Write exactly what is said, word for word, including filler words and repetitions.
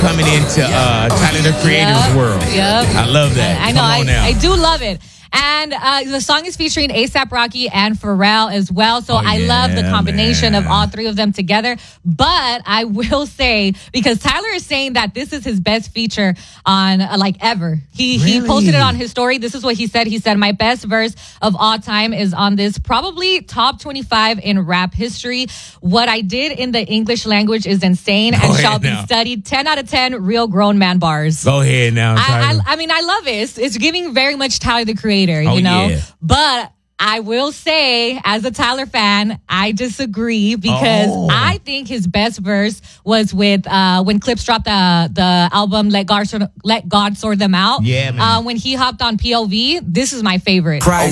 coming into uh, Tyler the Creator's Yep. world. Yep. I love that. I know. Come on I, now. I do love it. And uh, the song is featuring ASAP Rocky and Pharrell as well. So Oh, I love the yeah, combination man. of all three of them together. But I will say, because Tyler is saying that this is his best feature on uh, like ever. He he Really? posted it on his story. This is what he said. He said, my best verse of all time is on this, probably top twenty-five in rap history. What I did in the English language is insane and ahead shall be now. studied. ten out of ten real grown man bars. Go ahead now, I, Tyler. I, I mean, I love it. It's, it's giving very much Tyler the Creator, Oh, you know? yeah. But I will say, as a Tyler fan, I disagree because Oh. I think his best verse was with uh, when Clips dropped the the album "Let God Sort Let God Sort Them Out." Yeah, man. Uh, when he hopped on P O V, this is my favorite. Christ.